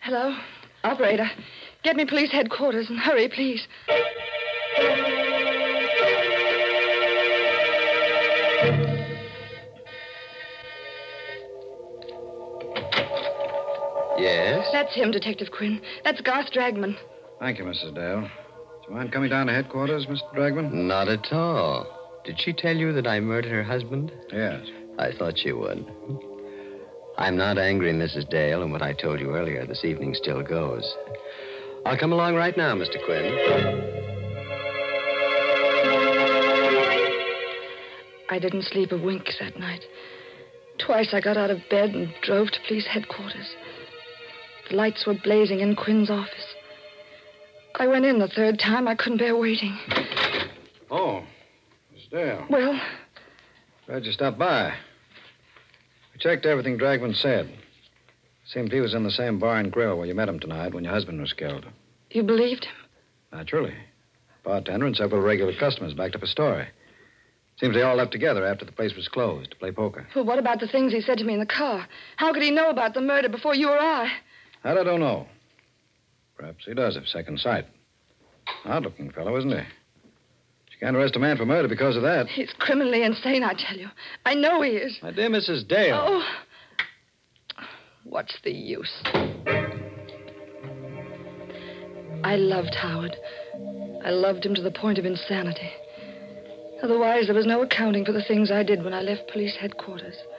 Hello? Operator, get me police headquarters and hurry, please. Yes? That's him, Detective Quinn. That's Garth Dragman. Thank you, Mrs. Dale. Do you mind coming down to headquarters, Mr. Dragman? Not at all. Did she tell you that I murdered her husband? Yes. I thought she would. I'm not angry, Mrs. Dale, and what I told you earlier this evening still goes. I'll come along right now, Mr. Quinn. I didn't sleep a wink that night. Twice I got out of bed and drove to police headquarters. The lights were blazing in Quinn's office. I went in the third time. I couldn't bear waiting. Oh, Miss Dale. Well? Glad you stopped by. We checked everything Dragman said. Seemed he was in the same bar and grill where you met him tonight when your husband was killed. You believed him? Naturally. Bartender and several regular customers backed up a story. Seems they all left together after the place was closed to play poker. Well, what about the things he said to me in the car? How could he know about the murder before you or I? That I don't know. Perhaps he does, if second sight. Odd-looking fellow, isn't he? You can't arrest a man for murder because of that. He's criminally insane, I tell you. I know he is. My dear Mrs. Dale. Oh. What's the use? I loved Howard. I loved him to the point of insanity. Otherwise, there was no accounting for the things I did when I left police headquarters.